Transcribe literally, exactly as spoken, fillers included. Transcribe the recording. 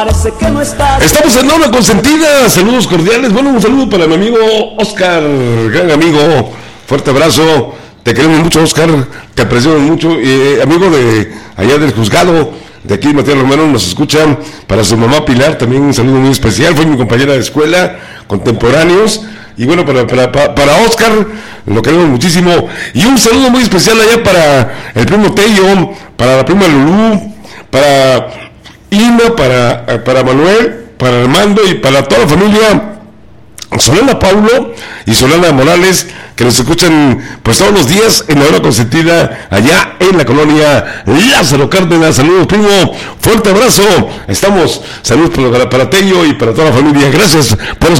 Estamos en Hora Consentida, saludos cordiales. Bueno, un saludo para mi amigo Oscar, gran amigo, fuerte abrazo. Te queremos mucho, Oscar, te apreciamos mucho. Eh, amigo de allá del juzgado, de aquí Matías Romero, nos escuchan. Para su mamá Pilar, también un saludo muy especial. Fue mi compañera de escuela, contemporáneos. Y bueno, para, para, para, para Oscar, lo queremos muchísimo. Y un saludo muy especial allá para el primo Tello, para la prima Lulú, para Ina, para, para Manuel, para Armando y para toda la familia Solana Paulo y Solana Morales, que nos escuchan pues todos los días en la Hora Consentida allá en la colonia Lázaro Cárdenas. Saludos, primo, fuerte abrazo. Estamos, saludos para, para Tello y para toda la familia. Gracias por escuchar.